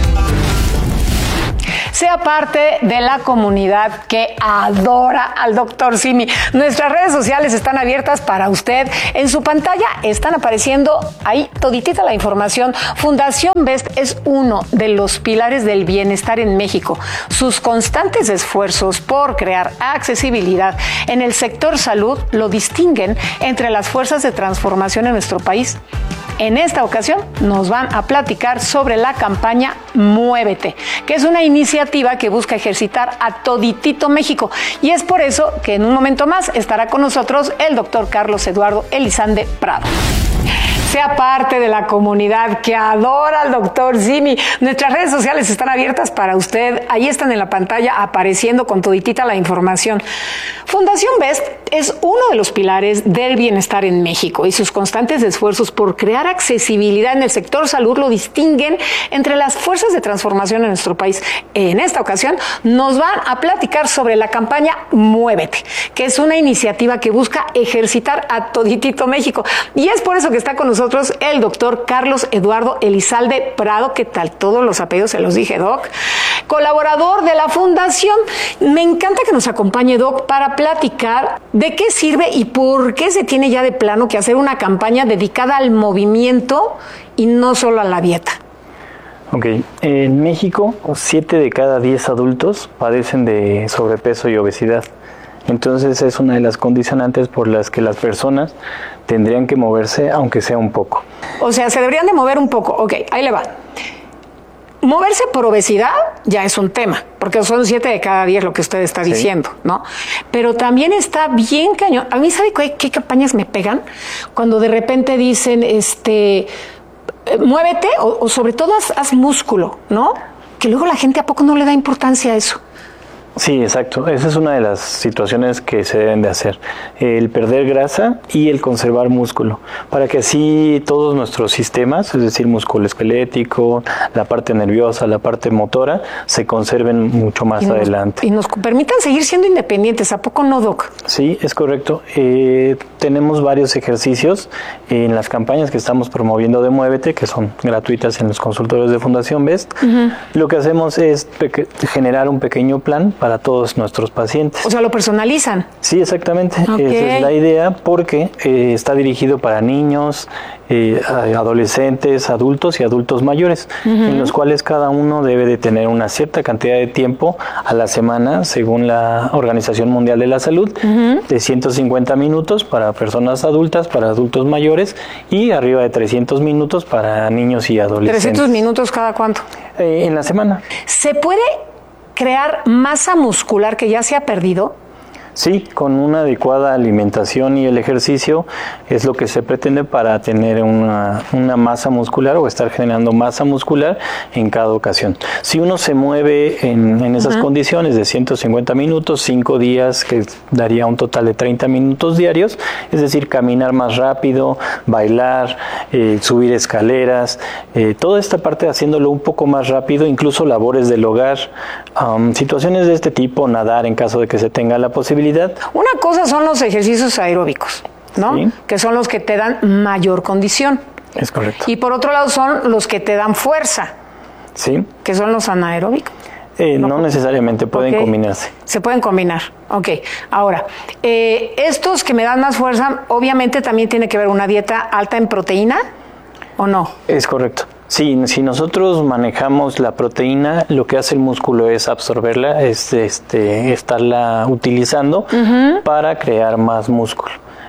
Sea parte de la comunidad que adora al Dr. Simi. Nuestras redes sociales están abiertas para usted. En su pantalla están apareciendo ahí toditita la información. Fundación Best es uno de los pilares del bienestar en México. Sus constantes esfuerzos por crear accesibilidad en el sector salud lo distinguen entre las fuerzas de transformación en nuestro país. En esta ocasión nos van a platicar sobre la campaña Muévete, que es una iniciativa que busca ejercitar a toditito México. Y es por eso que en un momento más estará con nosotros el doctor Carlos Eduardo Elizalde Prado. Sea parte de la comunidad que adora al Dr. Simi. Nuestras redes sociales están abiertas para usted. Ahí están en la pantalla apareciendo con toditita la información. Fundación Best es uno de los pilares del bienestar en México y sus constantes esfuerzos por crear accesibilidad en el sector salud lo distinguen entre las fuerzas de transformación en nuestro país. En esta ocasión nos van a platicar sobre la campaña Muévete, que es una iniciativa que busca ejercitar a toditito México. Y es por eso que está con nosotros el doctor Carlos Eduardo Elizalde Prado. ¿Qué tal? Todos los apellidos se los dije, Doc. Colaborador de la Fundación. Me encanta que nos acompañe, Doc, para platicar de qué sirve y por qué se tiene ya de plano que hacer una campaña dedicada al movimiento y no solo a la dieta. Ok, en México 7 de cada 10 adultos padecen de sobrepeso y obesidad. Entonces es una de las condicionantes por las que las personas tendrían que moverse, aunque sea un poco. O sea, se deberían de mover un poco. Ok, ahí le va. Moverse por obesidad ya es un tema, porque son 7 de cada 10 lo que usted está diciendo, ¿no? Pero también está bien cañón. A mí, ¿sabe qué campañas me pegan? Cuando de repente dicen, muévete o sobre todo haz músculo, ¿no? Que luego la gente a poco no le da importancia a eso. Sí, exacto. Esa es una de las situaciones que se deben de hacer. El perder grasa y el conservar músculo, para que así todos nuestros sistemas, es decir, músculo esquelético, la parte nerviosa, la parte motora, se conserven mucho más adelante. Y nos permitan seguir siendo independientes. ¿A poco no, Doc? Sí, es correcto. Tenemos varios ejercicios en las campañas que estamos promoviendo de Muévete, que son gratuitas en los consultorios de Fundación Best. Uh-huh. Lo que hacemos es generar un pequeño plan para todos nuestros pacientes. O sea, ¿lo personalizan? Sí, exactamente. Okay. Esa es la idea, porque está dirigido para niños, adolescentes, adultos y adultos mayores, en los cuales cada uno debe de tener una cierta cantidad de tiempo a la semana, según la Organización Mundial de la Salud, de 150 minutos para personas adultas, para adultos mayores, y arriba de 300 minutos para niños y adolescentes. ¿300 minutos cada cuánto? En la semana. ¿Se puede crear masa muscular que ya se ha perdido? Sí, con una adecuada alimentación y el ejercicio es lo que se pretende para tener una masa muscular o estar generando masa muscular en cada ocasión. Si uno se mueve en esas condiciones de 150 minutos, 5 días, que daría un total de 30 minutos diarios, es decir, caminar más rápido, bailar, subir escaleras, toda esta parte haciéndolo un poco más rápido, incluso labores del hogar, situaciones de este tipo, nadar en caso de que se tenga la posibilidad. Una cosa son los ejercicios aeróbicos, ¿no? Sí. Que son los que te dan mayor condición. Es correcto. Y por otro lado son los que te dan fuerza. Sí. Que son los anaeróbicos. No necesariamente, pueden combinarse. Se pueden combinar, ok. Ahora, estos que me dan más fuerza, obviamente también tiene que ver una dieta alta en proteína, ¿o no? Es correcto. Sí, si nosotros manejamos la proteína, lo que hace el músculo es absorberla, es estarla utilizando para crear más músculo.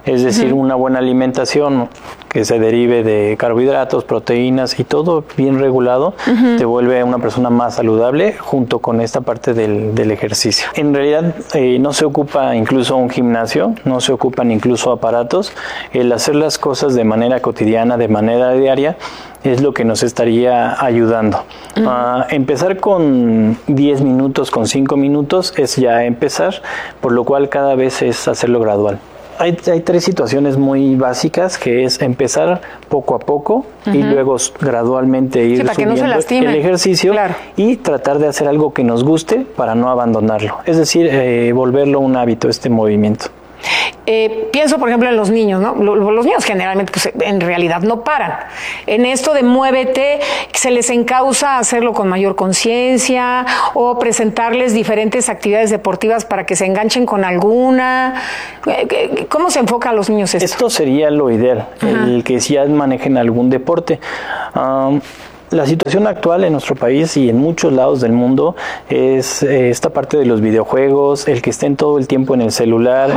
Es decir, una buena alimentación que se derive de carbohidratos, proteínas y todo bien regulado, te vuelve una persona más saludable junto con esta parte del ejercicio. En realidad no se ocupa incluso un gimnasio, no se ocupan incluso aparatos. El hacer las cosas de manera cotidiana, de manera diaria, es lo que nos estaría ayudando. Empezar con 10 minutos, con 5 minutos es ya empezar, por lo cual cada vez es hacerlo gradual. Hay 3 situaciones muy básicas, que es empezar poco a poco y luego gradualmente ir subiendo el ejercicio y tratar de hacer algo que nos guste para no abandonarlo. Es decir, volverlo un hábito, este movimiento. Pienso, por ejemplo, en los niños, ¿no? Los niños generalmente, pues, en realidad no paran. En esto de muévete, se les encausa hacerlo con mayor conciencia o presentarles diferentes actividades deportivas para que se enganchen con alguna. ¿Cómo se enfoca a los niños esto? Esto sería lo ideal, el que ya manejen algún deporte. La situación actual en nuestro país y en muchos lados del mundo es esta parte de los videojuegos, el que estén todo el tiempo en el celular,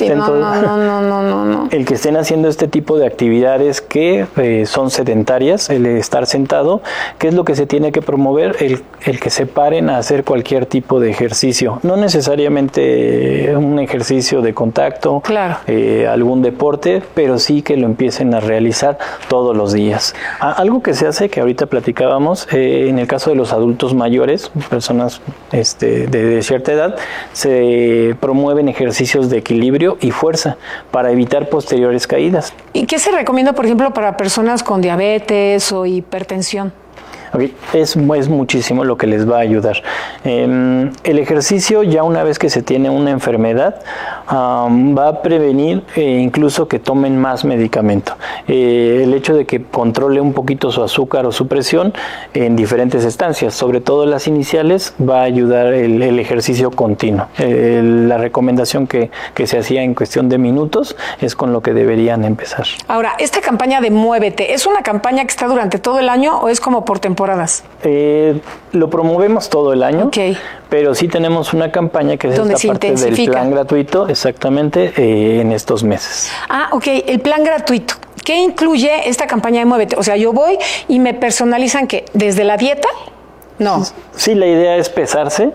el que estén haciendo este tipo de actividades que son sedentarias, el estar sentado. ¿Qué es lo que se tiene que promover? El que se paren a hacer cualquier tipo de ejercicio, no necesariamente un ejercicio de contacto, algún deporte, pero sí que lo empiecen a realizar todos los días. Algo que se hace, que ahorita platicábamos, en el caso de los adultos mayores, personas de cierta edad, se promueven ejercicios de equilibrio y fuerza para evitar posteriores caídas. ¿Y qué se recomienda, por ejemplo, para personas con diabetes o hipertensión? Es muchísimo lo que les va a ayudar. El ejercicio, ya una vez que se tiene una enfermedad, va a prevenir incluso que tomen más medicamento. El hecho de que controle un poquito su azúcar o su presión en diferentes estancias, sobre todo las iniciales, va a ayudar el ejercicio continuo. La recomendación que se hacía en cuestión de minutos es con lo que deberían empezar. Ahora, esta campaña de Muévete, ¿es una campaña que está durante todo el año o es como por temporadas? Lo promovemos todo el año, pero sí tenemos una campaña que es esta parte del plan gratuito, exactamente, en estos meses. El plan gratuito. ¿Qué incluye esta campaña de Muévete? O sea, yo voy y me personalizan, ¿qué? ¿Desde la dieta? No. Sí, la idea es pesarse,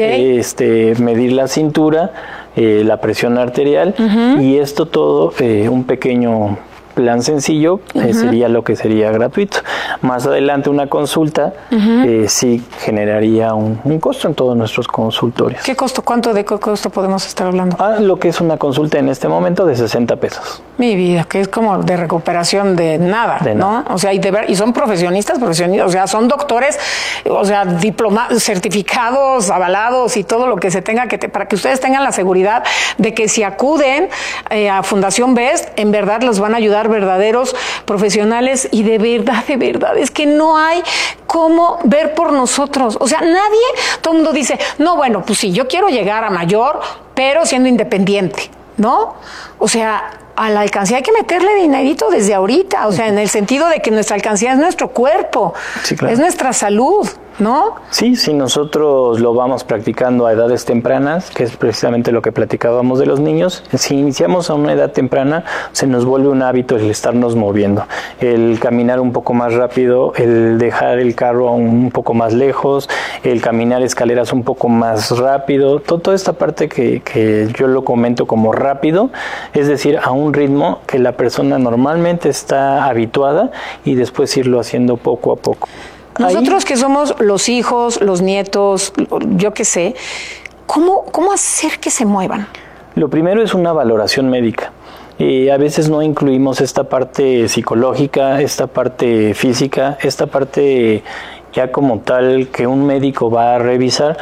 medir la cintura, la presión arterial, y esto todo, un pequeño plan sencillo, sería lo que sería gratuito. Más adelante una consulta sí generaría un costo en todos nuestros consultorios. ¿Qué costo? ¿Cuánto de costo podemos estar hablando? Lo que es una consulta en este momento de 60 pesos. Mi vida, que es como de recuperación de nada, ¿no? O sea, y son profesionistas, o sea, son doctores, o sea, certificados, avalados y todo lo que se tenga para que ustedes tengan la seguridad de que si acuden a Fundación Best, en verdad los van a ayudar verdaderos profesionales y de verdad, es que no hay cómo ver por nosotros. O sea, todo el mundo dice, no, bueno, pues sí, yo quiero llegar a mayor, pero siendo independiente, ¿no? O sea, a la alcancía hay que meterle dinerito desde ahorita, o sea, en el sentido de que nuestra alcancía es nuestro cuerpo, es nuestra salud, ¿no? Sí, si nosotros lo vamos practicando a edades tempranas, que es precisamente lo que platicábamos de los niños, si iniciamos a una edad temprana, se nos vuelve un hábito el estarnos moviendo, el caminar un poco más rápido, el dejar el carro un poco más lejos, el caminar escaleras un poco más rápido, toda esta parte que yo lo comento como rápido, es decir, a un ritmo que la persona normalmente está habituada y después irlo haciendo poco a poco. Nosotros que somos los hijos, los nietos, yo qué sé, ¿cómo hacer que se muevan? Lo primero es una valoración médica. A veces no incluimos esta parte psicológica, esta parte física, esta parte ya como tal que un médico va a revisar,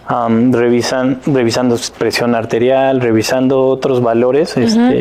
revisando presión arterial, revisando otros valores,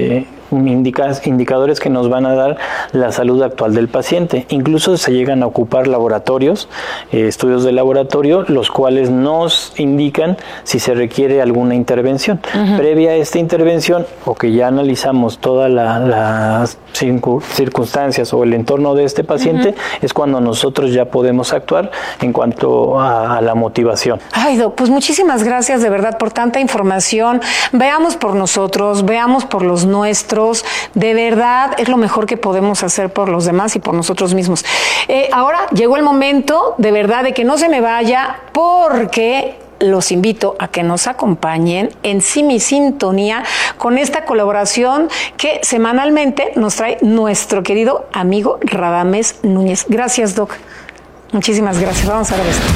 indicadores que nos van a dar la salud actual del paciente. Incluso se llegan a ocupar laboratorios, estudios de laboratorio, los cuales nos indican si se requiere alguna intervención. Previa a esta intervención, o que ya analizamos todas las circunstancias o el entorno de este paciente, es cuando nosotros ya podemos actuar en cuanto a la motivación. Ay, Doc, pues muchísimas gracias de verdad por tanta información. Veamos por nosotros, veamos por los nuestros. otros. De verdad, es lo mejor que podemos hacer por los demás y por nosotros mismos. Ahora llegó el momento, de verdad, de que no se me vaya, porque los invito a que nos acompañen en Simi Sintonía con esta colaboración que semanalmente nos trae nuestro querido amigo Radamés Núñez. Gracias, Doc. Muchísimas gracias. Vamos a ver esto.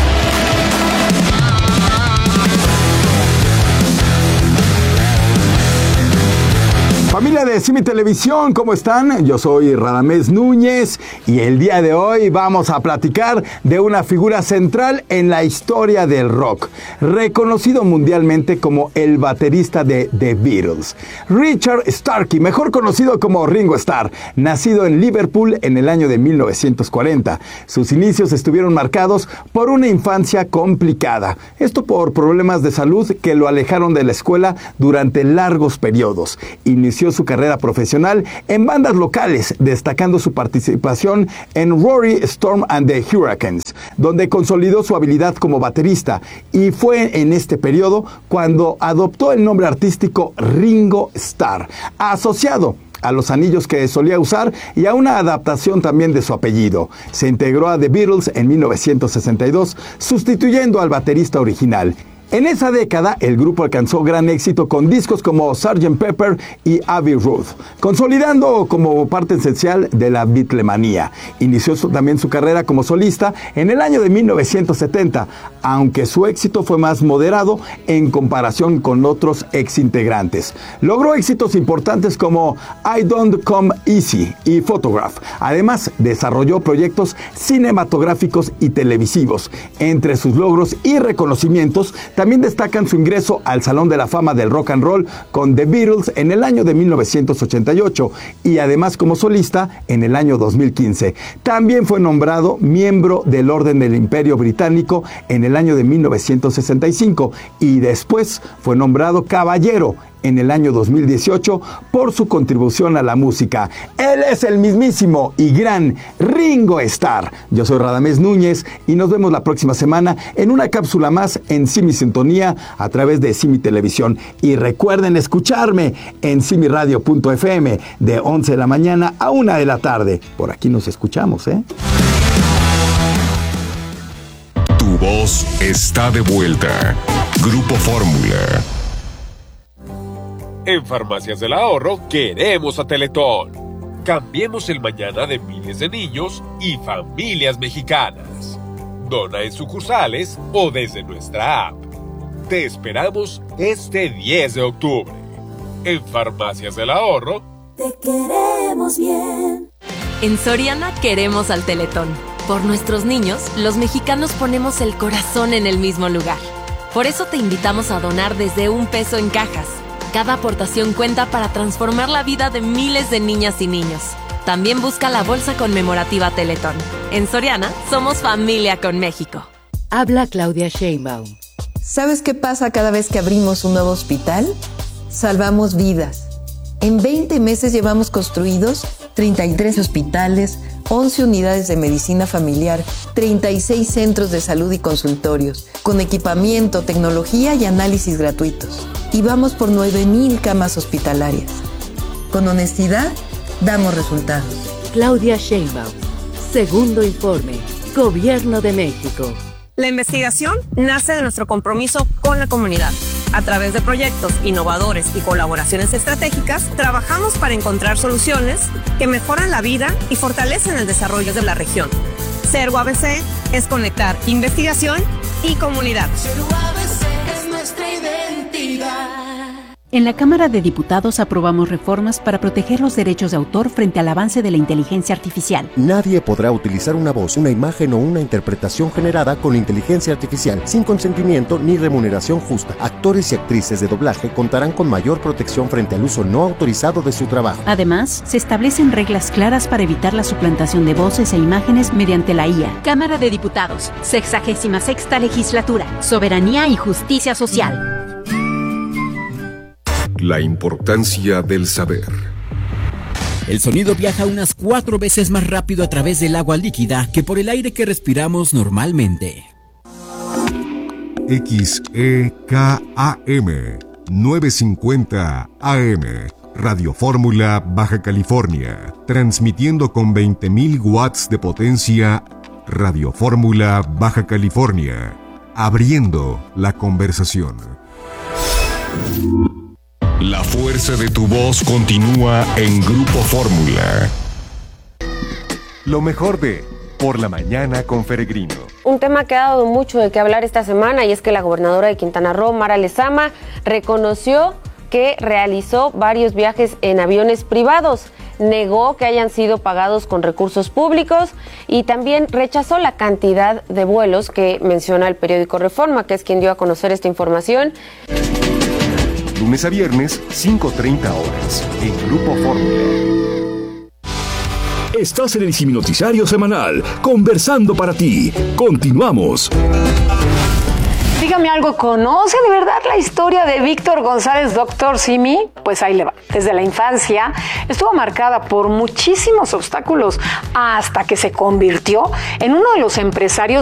Familia de Simi Televisión, ¿cómo están? Yo soy Radamés Núñez y el día de hoy vamos a platicar de una figura central en la historia del rock, reconocido mundialmente como el baterista de The Beatles. Richard Starkey, mejor conocido como Ringo Starr, nacido en Liverpool en el año de 1940. Sus inicios estuvieron marcados por una infancia complicada, esto por problemas de salud que lo alejaron de la escuela durante largos periodos. Inició su carrera profesional en bandas locales, destacando su participación en Rory, Storm and the Hurricanes, donde consolidó su habilidad como baterista, y fue en este periodo cuando adoptó el nombre artístico Ringo Starr, asociado a los anillos que solía usar y a una adaptación también de su apellido. Se integró a The Beatles en 1962, sustituyendo al baterista original. En esa década, el grupo alcanzó gran éxito con discos como Sgt. Pepper y Abbey Road, consolidando como parte esencial de la Beatlemanía. Inició también su carrera como solista en el año de 1970, aunque su éxito fue más moderado en comparación con otros exintegrantes. Logró éxitos importantes como I Don't Come Easy y Photograph. Además, desarrolló proyectos cinematográficos y televisivos. Entre sus logros y reconocimientos, también destacan su ingreso al Salón de la Fama del Rock and Roll con The Beatles en el año de 1988 y además como solista en el año 2015. También fue nombrado miembro del Orden del Imperio Británico en el año de 1965 y después fue nombrado caballero en el año 2018 por su contribución a la música. Él es el mismísimo y gran Ringo Starr. Yo soy Radamés Núñez y nos vemos la próxima semana en una cápsula más en Simi Sintonía a través de Simi Televisión. Y recuerden escucharme en simiradio.fm de 11 de la mañana a 1 de la tarde. Por aquí nos escuchamos, ¿eh? Tu voz está de vuelta. Grupo Fórmula. En Farmacias del Ahorro queremos a Teletón. Cambiemos el mañana de miles de niños y familias mexicanas. Dona en sucursales o desde nuestra app. Te esperamos este 10 de octubre. En Farmacias del Ahorro. Te queremos bien. En Soriana queremos al Teletón. Por nuestros niños, los mexicanos ponemos el corazón en el mismo lugar. Por eso te invitamos a donar desde $1 en cajas. Cada aportación cuenta para transformar la vida de miles de niñas y niños. También busca la bolsa conmemorativa Teletón. En Soriana, somos familia con México. Habla Claudia Sheinbaum. ¿Sabes qué pasa cada vez que abrimos un nuevo hospital? Salvamos vidas. En 20 meses llevamos construidos 33 hospitales, 11 unidades de medicina familiar, 36 centros de salud y consultorios, con equipamiento, tecnología y análisis gratuitos. Y vamos por 9,000 camas hospitalarias. Con honestidad, damos resultados. Claudia Sheinbaum. Segundo informe. Gobierno de México. La investigación nace de nuestro compromiso con la comunidad. A través de proyectos innovadores y colaboraciones estratégicas, trabajamos para encontrar soluciones que mejoran la vida y fortalecen el desarrollo de la región. Ser UABC es conectar investigación y comunidad. Ser UABC es nuestra identidad. En la Cámara de Diputados aprobamos reformas para proteger los derechos de autor frente al avance de la inteligencia artificial. Nadie podrá utilizar una voz, una imagen o una interpretación generada con inteligencia artificial sin consentimiento ni remuneración justa. Actores y actrices de doblaje contarán con mayor protección frente al uso no autorizado de su trabajo. Además, se establecen reglas claras para evitar la suplantación de voces e imágenes mediante la IA. Cámara de Diputados, 66ª Legislatura, Soberanía y Justicia Social. La importancia del saber. El sonido viaja unas 4 veces más rápido a través del agua líquida que por el aire que respiramos normalmente. XEKAM 950 AM Radio Fórmula Baja California, transmitiendo con 20.000 watts de potencia. Radio Fórmula Baja California, abriendo la conversación. La fuerza de tu voz continúa en Grupo Fórmula. Lo mejor de Por la Mañana con Peregrino. Un tema que ha dado mucho de qué hablar esta semana, y es que la gobernadora de Quintana Roo, Mara Lezama, reconoció que realizó varios viajes en aviones privados, negó que hayan sido pagados con recursos públicos y también rechazó la cantidad de vuelos que menciona el periódico Reforma, que es quien dio a conocer esta información. Lunes a viernes, 5:30 horas, en Grupo Fórmula. Estás en el Simi Noticiario Semanal, conversando para ti. Continuamos. Dígame algo, ¿conoce de verdad la historia de Víctor González, Dr. Simi? Pues ahí le va. Desde la infancia estuvo marcada por muchísimos obstáculos hasta que se convirtió en uno de los empresarios